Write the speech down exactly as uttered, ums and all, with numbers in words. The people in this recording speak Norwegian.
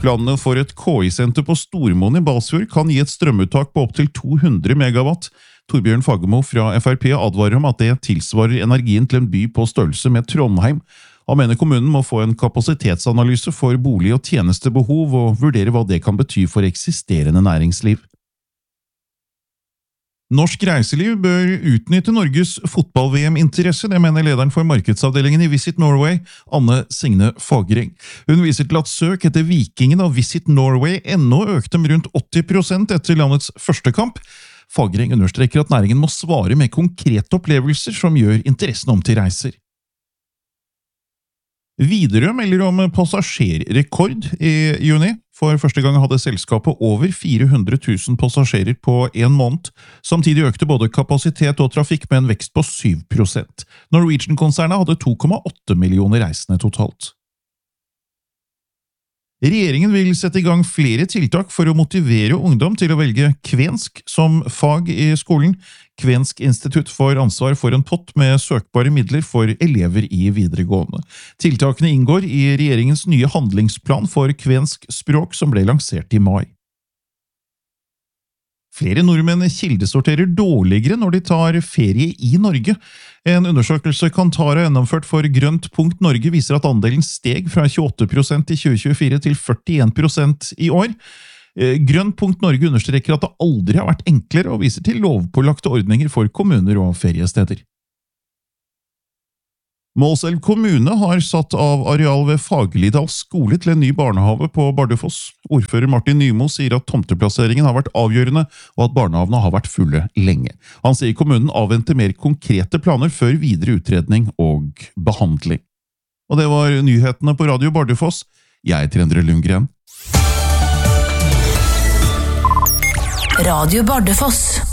Planene for et K I-senter på Stormoen i Balsfjord kan gi et strømuttak på opp til to hundre megawatt. Torbjørn Fagermo fra F R P advarer om at det tilsvarer energien til en by på størrelse med Trondheim. Han mener kommunen må få en kapasitetsanalyse for bolig- og tjenestebehov og vurdere hva det kan bety for eksisterende næringsliv. Norsk reiseliv bør utnytte Norges fotball-V M-interesse, det mener lederen for markedsavdelingen i Visit Norway, Anne Signe Fagereng. Hun viser til at søk etter Vikingen og Visit Norway ennå økte med rundt åtti prosent etter landets første kamp. Fagereng understreker at næringen må svare med konkrete opplevelser som gjør interessen om til reiser. Widerøe melder om passasjerrekord i juni. For første gang hadde selskapet over fire hundre tusen passasjerer på en måned. Samtidig økte både kapasitet og trafikk med en vekst på syv prosent. Norwegian-konsernet hadde to komma åtte millioner reisende totalt. Regjeringen vil sette i gang flere tiltak for å motivere ungdom til å velge kvensk som fag i skolen. Kvensk institutt får ansvar for en pott med søkbare midler for elever i videregående. Tiltakene inngår i regjeringens nye handlingsplan for kvensk språk som ble lansert i mai. Flere nordmenn kildesorterer dårligere når de tar ferie i Norge. En undersøkelse Kantar har gjennomført for Grønt punkt Norge viser at andelen steg fra tjueåtte prosent i tjue tjuefire til førtien prosent i år. Grønt punkt Norge understreker at det aldri har vært enklere og viser til lovpålagte ordninger for kommuner og feriesteder. Målselv kommune har satt av areal ved Fagerlidal skole til en ny barnehave på Bardufoss. Ordfører Martin Nymo sier at tomteplasseringen har vært avgjørende, og at barnehavene har vært fulle lenge. Han sier kommunen avventer mer konkrete planer før videre utredning og behandling. Og det var nyhetene på Radio Bardufoss. Jeg heter Endre Lundgren. Radio Bardufoss.